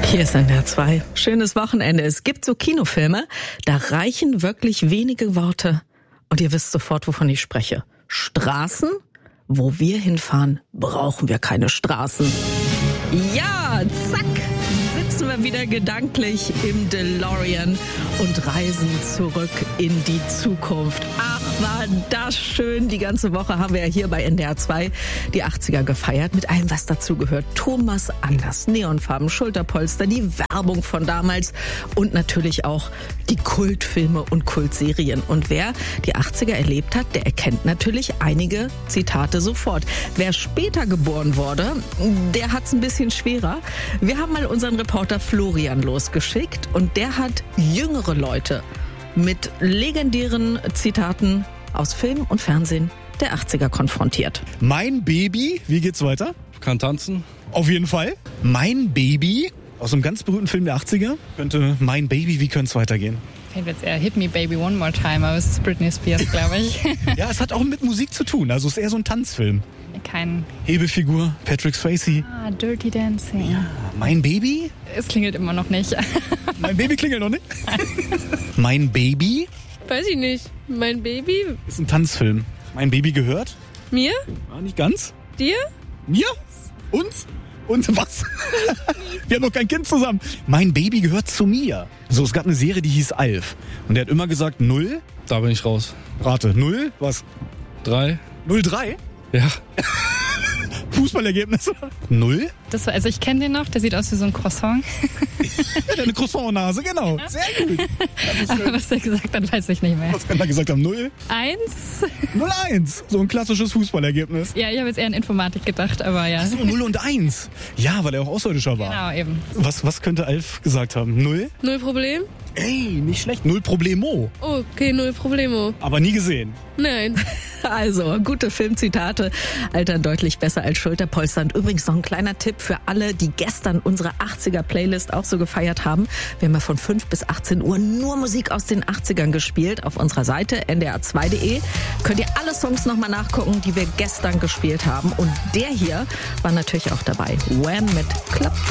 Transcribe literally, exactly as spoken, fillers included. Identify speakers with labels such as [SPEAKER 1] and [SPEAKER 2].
[SPEAKER 1] Hier ist N D R zwei. Schönes Wochenende. Es gibt so Kinofilme, da reichen wirklich wenige Worte und ihr wisst sofort, wovon ich spreche. Straßen? Wo wir hinfahren, brauchen wir keine Straßen. Ja, zack, sitzen wir wieder gedanklich im DeLorean und reisen zurück in die Zukunft. Ach, war das schön. Die ganze Woche haben wir ja hier bei N D R zwei die achtziger gefeiert mit allem, was dazu gehört. Thomas Anders, Neonfarben, Schulterpolster, die Werbung von damals und natürlich auch die Kultfilme und Kultserien. Und wer die achtziger erlebt hat, der erkennt natürlich einige Zitate sofort. Wer später geboren wurde, der hat's ein bisschen schwerer. Wir haben mal unseren Reporter Florian losgeschickt und der hat jüngere Leute mit legendären Zitaten aus Film und Fernsehen der achtziger konfrontiert.
[SPEAKER 2] Mein Baby, wie geht's weiter?
[SPEAKER 3] Kann tanzen.
[SPEAKER 2] Auf jeden Fall. Mein Baby, aus einem ganz berühmten Film der achtziger, könnte Mein Baby, wie könnte es weitergehen?
[SPEAKER 4] Ich finde jetzt eher Hit Me Baby One More Time, aber es ist Britney Spears, glaube ich.
[SPEAKER 2] Ja, es hat auch mit Musik zu tun, also es ist eher so ein Tanzfilm.
[SPEAKER 4] Kein...
[SPEAKER 2] Hebefigur, Patrick Swayze.
[SPEAKER 4] Ah, Dirty Dancing.
[SPEAKER 2] Ja, Mein Baby?
[SPEAKER 4] Es klingelt immer noch nicht.
[SPEAKER 2] Mein Baby klingelt noch nicht? Mein Baby?
[SPEAKER 5] Weiß ich nicht. Mein Baby?
[SPEAKER 2] Ist ein Tanzfilm. Mein Baby gehört?
[SPEAKER 5] Mir?
[SPEAKER 2] War nicht ganz?
[SPEAKER 5] Dir?
[SPEAKER 2] Mir? Uns? Und was? Wir haben noch kein Kind zusammen. Mein Baby gehört zu mir. So, es gab eine Serie, die hieß Alf. Und der hat immer gesagt, null.
[SPEAKER 3] Da bin ich raus.
[SPEAKER 2] Rate, null? Was?
[SPEAKER 3] Drei?
[SPEAKER 2] null drei?
[SPEAKER 3] Ja.
[SPEAKER 2] Fußballergebnisse? Null?
[SPEAKER 4] Das war, also ich kenne den noch, der sieht aus wie so ein Croissant.
[SPEAKER 2] Ja, der hat eine Croissant-Nase, genau. Sehr gut.
[SPEAKER 4] Aber was er gesagt hat, weiß ich nicht mehr.
[SPEAKER 2] Was kann er gesagt haben? Null?
[SPEAKER 4] Eins?
[SPEAKER 2] null eins. So ein klassisches Fußballergebnis.
[SPEAKER 4] Ja, ich habe jetzt eher an Informatik gedacht, aber ja.
[SPEAKER 2] So, null und eins. Ja, weil er auch Außerirdischer war.
[SPEAKER 4] Genau, eben.
[SPEAKER 2] Was, was könnte Alf gesagt haben? Null?
[SPEAKER 5] Null Problem?
[SPEAKER 2] Ey, nicht schlecht. Null Problemo.
[SPEAKER 5] Okay, null Problemo.
[SPEAKER 2] Aber nie gesehen.
[SPEAKER 5] Nein.
[SPEAKER 1] Also, gute Filmzitate, altern deutlich besser als Schulterpolster. Und übrigens noch ein kleiner Tipp für alle, die gestern unsere achtziger-Playlist auch so gefeiert haben. Wir haben ja von fünf bis achtzehn Uhr nur Musik aus den achtzigern gespielt. Auf unserer Seite N D R zwei Punkt de könnt ihr alle Songs nochmal nachgucken, die wir gestern gespielt haben. Und der hier war natürlich auch dabei. Wham mit Club